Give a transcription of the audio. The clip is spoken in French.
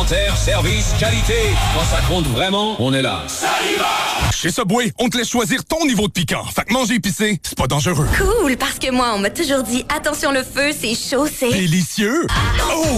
Commentaires, service, qualité. Quand ça compte vraiment, on est là. Ça y va! Chez Subway, on te laisse choisir ton niveau de piquant. Fait que manger épicé, c'est pas dangereux. Cool, parce que moi, on m'a toujours dit, attention le feu, c'est chaud, c'est... Délicieux! Oh!